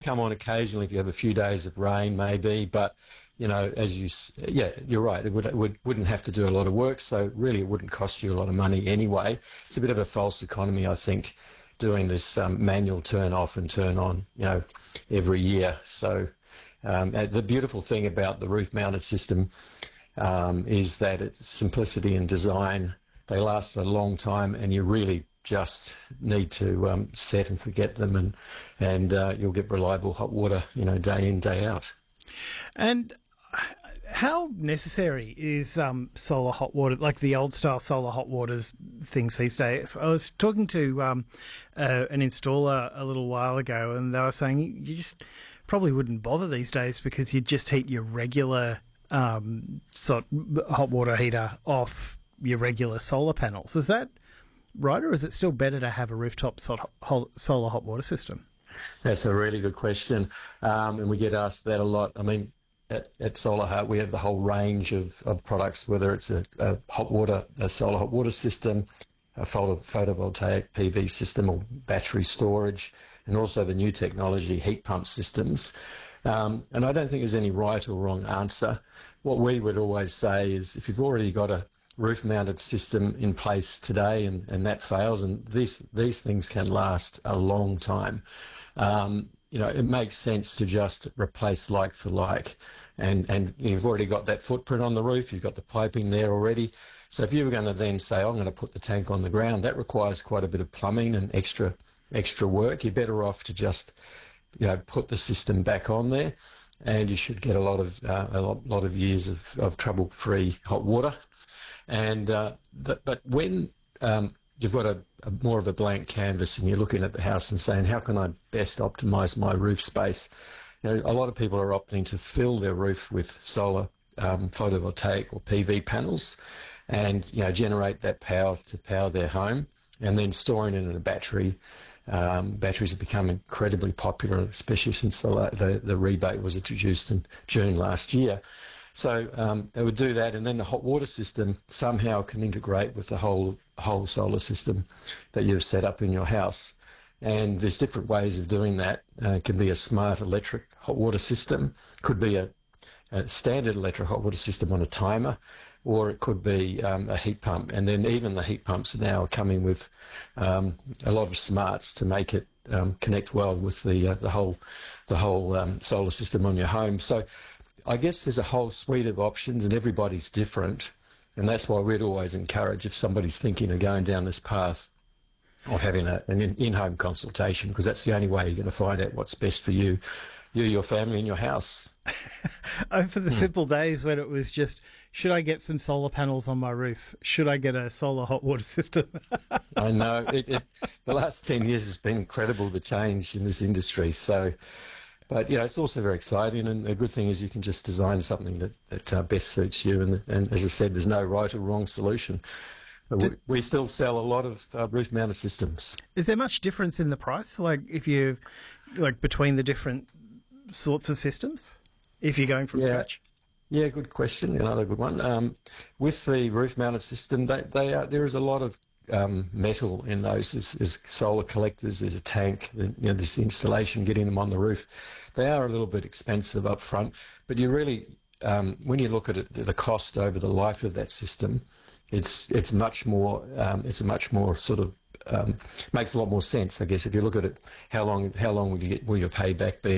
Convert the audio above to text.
come on occasionally if you have a few days of rain, maybe. But you're right. It wouldn't have to do a lot of work, so really it wouldn't cost you a lot of money anyway. It's a bit of a false economy, I think, doing this manual turn off and turn on, every year. So the beautiful thing about the roof-mounted system is that its simplicity in design. They last a long time, and you really just need to set and forget them, and you'll get reliable hot water, day in, day out. And how necessary is solar hot water, like the old style solar hot waters things these days? I was talking to an installer a little while ago, and they were saying you just probably wouldn't bother these days because you'd just heat your regular hot water heater off your regular solar panels. Is that right, or is it still better to have a rooftop solar hot water system? That's a really good question, and we get asked that a lot. I mean, at Solar Heart, we have the whole range of products, whether it's a solar hot water system, a photovoltaic PV system, or battery storage, and also the new technology heat pump systems. And I don't think there's any right or wrong answer. What we would always say is if you've already got a roof-mounted system in place today and that fails, and these things can last a long time, it makes sense to just replace like for like. And you've already got that footprint on the roof, you've got the piping there already. So if you were going to then say, I'm going to put the tank on the ground, that requires quite a bit of plumbing and extra work. You're better off to just put the system back on there, and you should get a lot of years of trouble-free hot water. And but when you've got a more of a blank canvas and you're looking at the house and saying, how can I best optimise my roof space? A lot of people are opting to fill their roof with solar photovoltaic or PV panels, and generate that power to power their home, and then storing it in a battery. Batteries have become incredibly popular, especially since the rebate was introduced in June last year. So they would do that, and then the hot water system somehow can integrate with the whole solar system that you've set up in your house. And there's different ways of doing that. It can be a smart electric hot water system, could be a standard electric hot water system on a timer, or it could be a heat pump. And then even the heat pumps now are coming with a lot of smarts to make it connect well with the whole solar system on your home. So I guess there's a whole suite of options, and everybody's different, and that's why we'd always encourage, if somebody's thinking of going down this path, of having an in-home consultation, because that's the only way you're going to find out what's best for you, your family, and your house. For the simple days when it was just, should I get some solar panels on my roof? Should I get a solar hot water system? I know. The last 10 years has been incredible, the change in this industry. So... But, it's also very exciting, and the good thing is you can just design something that best suits you, and as I said, there's no right or wrong solution. But we still sell a lot of roof-mounted systems. Is there much difference in the price, between the different sorts of systems, if you're going from scratch? Yeah, good question, another good one. With the roof-mounted system, there is a lot of metal in those. There's solar collectors, there's a tank, this installation, getting them on the roof. They are a little bit expensive up front, but you really, when you look at it, the cost over the life of that system, it's much more, it's a much more sort of, makes a lot more sense, I guess. If you look at it, how long will your payback be